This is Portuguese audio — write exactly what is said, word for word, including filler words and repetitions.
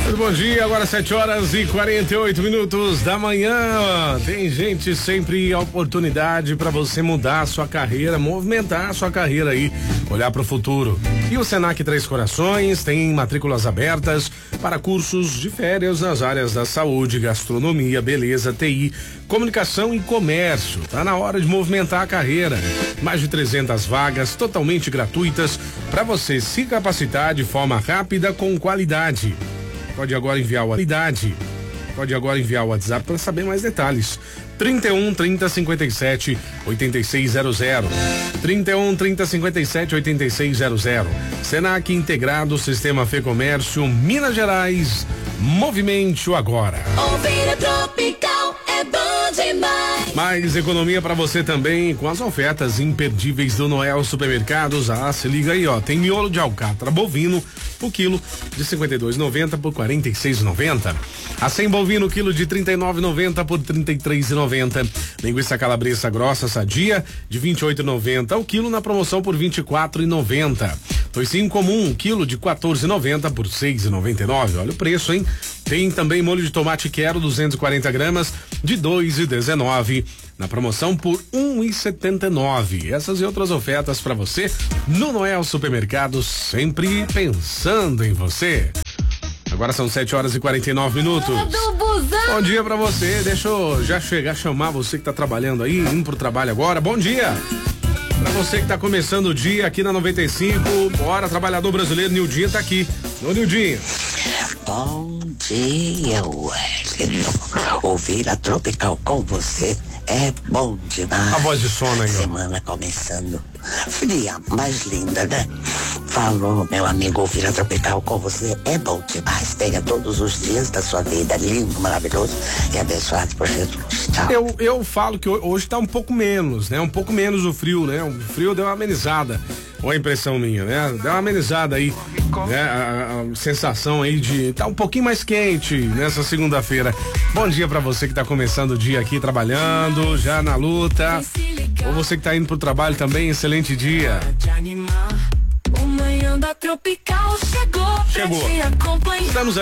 Bom dia, agora sete horas e quarenta e oito minutos da manhã. Tem gente sempre a oportunidade para você mudar a sua carreira, movimentar a sua carreira aí, olhar para o futuro. E o Senac Três Corações tem matrículas abertas para cursos de férias nas áreas da saúde, gastronomia, beleza, T I, comunicação e comércio. Tá na hora de movimentar a carreira. Mais de trezentas vagas totalmente gratuitas para você se capacitar de forma rápida com qualidade. Pode agora enviar o WhatsApp. Pode agora enviar o WhatsApp para saber mais detalhes. trinta e um, trinta, cinquenta e sete, oitenta e seis zero zero. trinta e um, trinta, cinquenta e sete, oitenta e seis zero zero. Senac Integrado, Sistema Fê Comércio, Minas Gerais. Movimente-o agora. Ouvir a Tropical é bom demais. Mais economia para você também com as ofertas imperdíveis do Noel Supermercados. Ah, se liga aí, ó. Tem miolo de alcatra bovino, o quilo de cinquenta e dois e noventa por quarenta e seis e noventa. A cem bovino, quilo de trinta e nove e noventa por trinta e três e noventa. Linguiça calabresa grossa sadia de vinte e oito e noventa o quilo na promoção por vinte e quatro e noventa. Toicinho comum, quilo de quatorze e noventa por seis e noventa e nove. Olha o preço, hein? Tem também molho de tomate quero duzentos e quarenta gramas de dois e dezenove. Na promoção por um e setenta e nove. Essas e outras ofertas para você no Noel Supermercados, sempre pensando em você. Agora são sete horas e quarenta e nove minutos. Bom dia pra você. Deixa eu já chegar, chamar você que tá trabalhando aí, indo pro trabalho agora. Bom dia. Pra você que tá começando o dia aqui na noventa e cinco, bora, trabalhador brasileiro, Nildinho tá aqui. Ô, Nildinho. Bom dia, Wellington. Ouvir a Tropical com você é bom demais. A voz de sono aí. Semana começando. Fria, mais linda, né? Falou, meu amigo, ouvir a Tropical com você é bom demais. Tenha todos os dias da sua vida lindo, maravilhoso e abençoado por Jesus. Tchau. Eu, eu falo que hoje tá um pouco menos, né? Um pouco menos o frio, né? O frio deu uma amenizada. Ou a impressão minha, né? Deu uma amenizada aí, né? A, a sensação aí de tá um pouquinho mais quente nessa segunda-feira. Bom dia pra você que tá começando o dia aqui trabalhando, já na luta. Ou você que tá indo pro trabalho também, excelente dia. O manhã da Tropical chegou. Chegou. Pra te acompanhar. Estamos